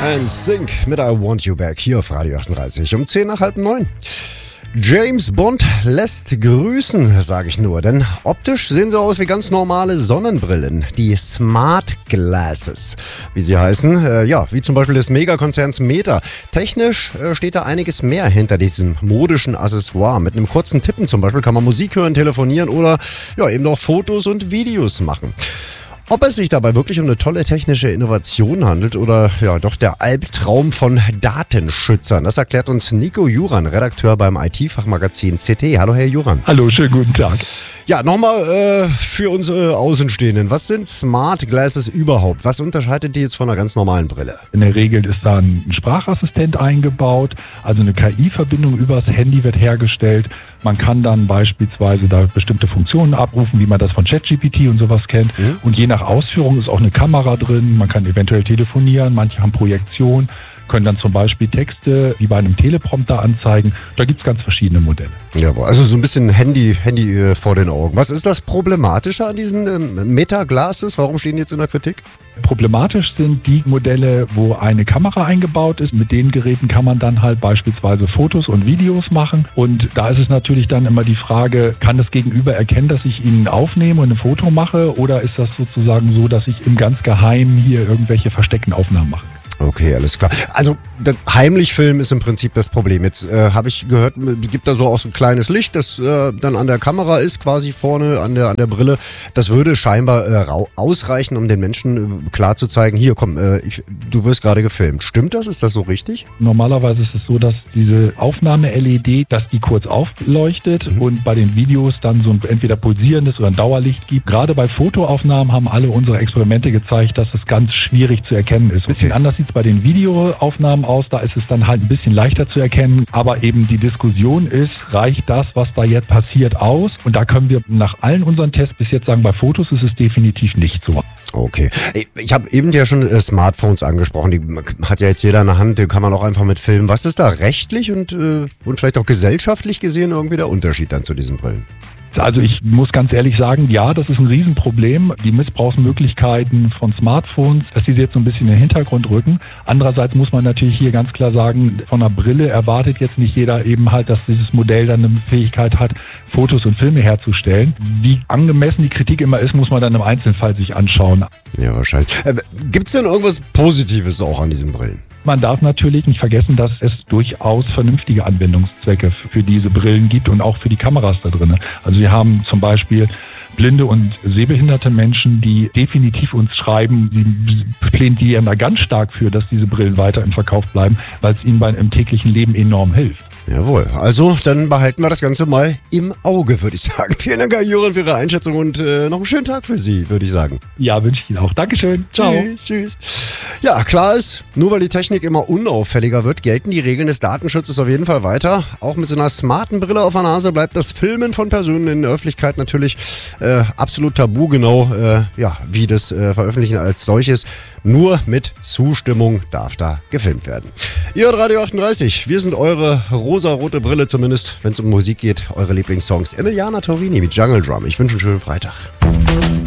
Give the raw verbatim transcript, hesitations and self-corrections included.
N Sync mit I Want You Back hier auf Radio achtunddreißig um zehn nach halb neun. James Bond lässt grüßen, sage ich nur, denn optisch sehen sie aus wie ganz normale Sonnenbrillen, die Smart Glasses, wie sie heißen, äh, ja, wie zum Beispiel des Megakonzerns Meta. Technisch äh, steht da einiges mehr hinter diesem modischen Accessoire. Mit einem kurzen Tippen zum Beispiel kann man Musik hören, telefonieren oder ja, eben auch Fotos und Videos machen. Ob es sich dabei wirklich um eine tolle technische Innovation handelt oder ja doch der Albtraum von Datenschützern, das erklärt uns Nico Juran, Redakteur beim I T-Fachmagazin C T. Hallo Herr Juran. Hallo, schönen guten Tag. Ja, nochmal äh, für unsere Außenstehenden. Was sind Smart Glasses überhaupt? Was unterscheidet die jetzt von einer ganz normalen Brille? In der Regel ist da ein Sprachassistent eingebaut, also eine K I-Verbindung übers Handy wird hergestellt. Man kann dann beispielsweise da bestimmte Funktionen abrufen, wie man das von ChatGPT und sowas kennt. Mhm. Und je nach Ausführung ist auch eine Kamera drin. Man kann eventuell telefonieren, manche haben Projektion, können dann zum Beispiel Texte wie bei einem Teleprompter anzeigen. Da gibt es ganz verschiedene Modelle. Jawohl, also so ein bisschen Handy, Handy äh, vor den Augen. Was ist das Problematische an diesen ähm, Meta-Glasses? Warum stehen die jetzt in der Kritik? Problematisch sind die Modelle, wo eine Kamera eingebaut ist. Mit den Geräten kann man dann halt beispielsweise Fotos und Videos machen. Und da ist es natürlich dann immer die Frage, kann das Gegenüber erkennen, dass ich ihn aufnehme und ein Foto mache? Oder ist das sozusagen so, dass ich im ganz Geheimen hier irgendwelche versteckten Aufnahmen mache? Okay, alles klar. Also der heimlich Filmen ist im Prinzip das Problem. Jetzt äh, habe ich gehört, die gibt da so auch so ein kleines Licht, das äh, dann an der Kamera ist, quasi vorne an der an der Brille. Das würde scheinbar äh, ausreichen, um den Menschen äh, klar zu zeigen, hier komm, äh, ich, du wirst gerade gefilmt. Stimmt das? Ist das so richtig? Normalerweise ist es so, dass diese Aufnahme-L E D, dass die kurz aufleuchtet mhm. und bei den Videos dann so ein entweder pulsierendes oder ein Dauerlicht gibt. Gerade bei Fotoaufnahmen haben alle unsere Experimente gezeigt, dass es ganz schwierig zu erkennen ist. Ein bisschen okay. anders sieht es bei den Videoaufnahmen aus, da ist es dann halt ein bisschen leichter zu erkennen, aber eben die Diskussion ist, reicht das, was da jetzt passiert, aus? Und da können wir nach allen unseren Tests bis jetzt sagen, bei Fotos ist es definitiv nicht so. Okay. Ich habe eben ja schon äh, Smartphones angesprochen, die hat ja jetzt jeder in der Hand, die kann man auch einfach mit filmen. Was ist da rechtlich und, äh, und vielleicht auch gesellschaftlich gesehen irgendwie der Unterschied dann zu diesen Brillen? Also ich muss ganz ehrlich sagen, ja, das ist ein Riesenproblem. Die Missbrauchsmöglichkeiten von Smartphones, dass die jetzt so ein bisschen in den Hintergrund rücken. Andererseits muss man natürlich hier ganz klar sagen, von einer Brille erwartet jetzt nicht jeder eben halt, dass dieses Modell dann eine Fähigkeit hat, Fotos und Filme herzustellen. Wie angemessen die Kritik immer ist, muss man dann im Einzelfall sich anschauen. Ja, wahrscheinlich. Äh, Gibt es denn irgendwas Positives auch an diesen Brillen? Man darf natürlich nicht vergessen, dass es durchaus vernünftige Anwendungszwecke für diese Brillen gibt und auch für die Kameras da drin. Also wir haben zum Beispiel blinde und sehbehinderte Menschen, die definitiv uns schreiben, sie plädieren da ganz stark für, dass diese Brillen weiter im Verkauf bleiben, weil es ihnen beim, im täglichen Leben enorm hilft. Jawohl, also dann behalten wir das Ganze mal im Auge, würde ich sagen. Vielen Dank, Herr Juran, für Ihre Einschätzung und äh, noch einen schönen Tag für Sie, würde ich sagen. Ja, wünsche ich Ihnen auch. Dankeschön. Ciao. Tschüss, tschüss. Ja, klar ist, nur weil die Technik immer unauffälliger wird, gelten die Regeln des Datenschutzes auf jeden Fall weiter. Auch mit so einer smarten Brille auf der Nase bleibt das Filmen von Personen in der Öffentlichkeit natürlich äh, absolut tabu, genau äh, ja, wie das äh, Veröffentlichen als solches. Nur mit Zustimmung darf da gefilmt werden. Ihr hört Radio achtunddreißig, wir sind eure rosa-rote Brille, zumindest wenn es um Musik geht, eure Lieblingssongs. Emiliana Torini mit Jungle Drum. Ich wünsche einen schönen Freitag.